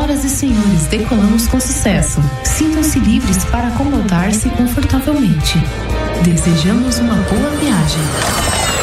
Senhoras e senhores, decolamos com sucesso. Sintam-se livres para acomodar-se confortavelmente. Desejamos uma boa viagem.